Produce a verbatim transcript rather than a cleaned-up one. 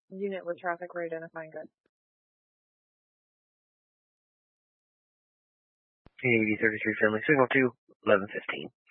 Unit with traffic re-identifying good. eighty thirty-three friendly signal to eleven fifteen.